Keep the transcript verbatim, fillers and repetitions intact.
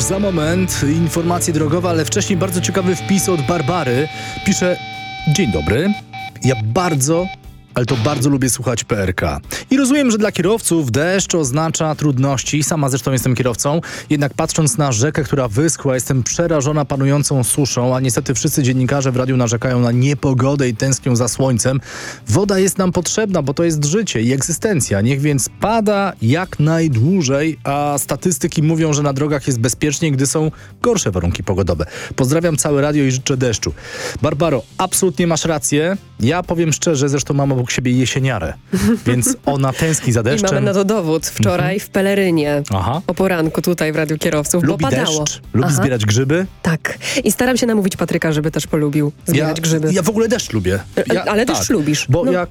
za moment informacje drogowe, ale wcześniej bardzo ciekawy wpis od Barbary. Pisze: dzień dobry, ja bardzo, ale to bardzo lubię słuchać P R K. I rozumiem, że dla kierowców deszcz oznacza trudności. Sama zresztą jestem kierowcą. Jednak patrząc na rzekę, która wyschła, jestem przerażona panującą suszą, a niestety wszyscy dziennikarze w radiu narzekają na niepogodę i tęsknią za słońcem. Woda jest nam potrzebna, bo to jest życie i egzystencja. Niech więc pada jak najdłużej, a statystyki mówią, że na drogach jest bezpiecznie, gdy są gorsze warunki pogodowe. Pozdrawiam całe radio i życzę deszczu. Barbaro, absolutnie masz rację. Ja powiem szczerze, zresztą mam obok siebie jesieniarę, więc ona tęskni za deszczem. I mamy na to dowód. Wczoraj Mhm. w Pelerynie, Aha. o poranku tutaj w Radiu Kierowców, Lubi bo padało. deszcz, lubi Aha. zbierać grzyby. Tak. I staram się namówić Patryka, żeby też polubił zbierać ja, grzyby. Ja w ogóle deszcz lubię. Ja, Ale tak, deszcz lubisz. Bo No. jak